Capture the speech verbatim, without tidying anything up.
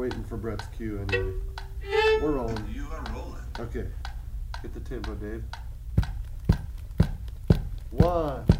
waiting for Brett's cue anyway. We're rolling. You are rolling. Okay. Get the tempo, Dave. One.